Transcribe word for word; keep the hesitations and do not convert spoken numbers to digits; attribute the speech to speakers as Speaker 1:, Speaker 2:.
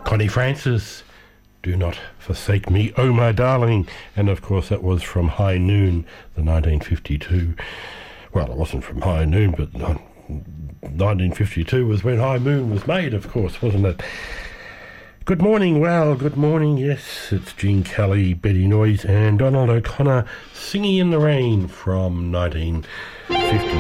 Speaker 1: Connie Francis, Do Not Forsake Me, Oh My Darling. And of course that was from High Noon, the nineteen fifty-two. Well, it wasn't from High Noon, but nineteen fifty-two was when High Moon was made, of course, wasn't it? Good morning, well, good morning, yes, it's Gene Kelly, Betty Noyes and Donald O'Connor singing in the rain from nineteen fifty.